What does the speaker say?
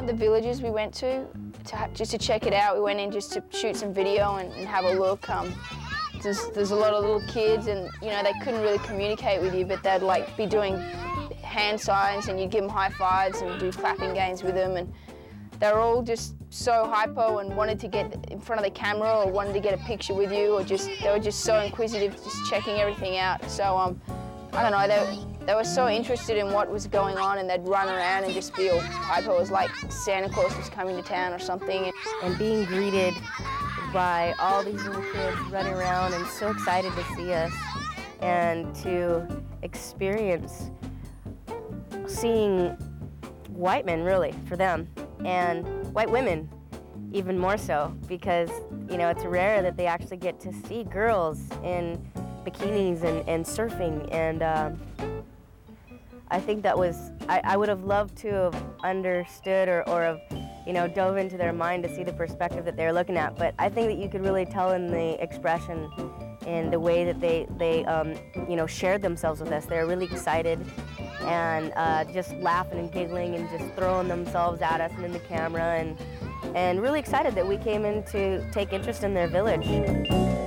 the villages we went to just to check it out. We went in just to shoot some video and have a look. There's a lot of little kids, and you know, they couldn't really communicate with you, but they'd like be doing hand signs, and you'd give them high fives and do clapping games with them, and they were all just so hypo and wanted to get in front of the camera or wanted to get a picture with you, or they were just so inquisitive, just checking everything out. So I don't know, they were so interested in what was going on, and they'd run around and just be all hypo. It was like Santa Claus was coming to town or something. And being greeted by all these little kids running around and so excited to see us and to experience seeing white men, really, for them, and white women even more so, because you know, it's rare that they actually get to see girls in bikinis and surfing, and I think that was, I would have loved to have understood or have, you know, dove into their mind to see the perspective that they're looking at. But I think that you could really tell in the expression, in the way that they you know, shared themselves with us. They're really excited and just laughing and giggling and just throwing themselves at us and in the camera, and really excited that we came in to take interest in their village.